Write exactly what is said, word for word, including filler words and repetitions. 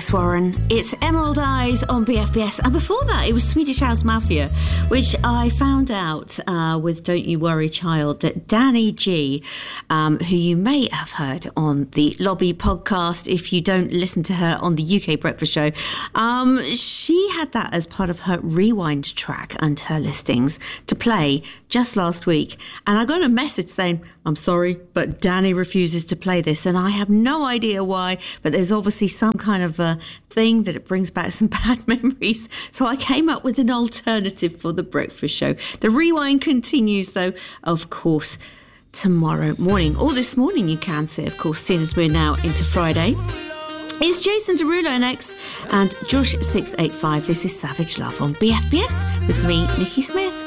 Yes, Warren, it's Emerald Eyes on B F B S. And before that, it was Swedish House Mafia, which I found out uh, with Don't You Worry Child that Danny G, um, who you may have heard on the Lobby podcast if you don't listen to her on the U K Breakfast Show, um, she had that as part of her Rewind track and her listings to play just last week. And I got a message saying, I'm sorry, but Danny refuses to play this. And I have no idea why, but there's obviously some kind of a thing that it brings back some bad memories. So I came up with an alternative for the breakfast show. The Rewind continues, though, of course, tomorrow morning. Or this morning, you can say, of course, seeing as we're now into Friday. It's Jason Derulo next and Josh six eight five. This is Savage Love on B F B S with me, Nikki Smith.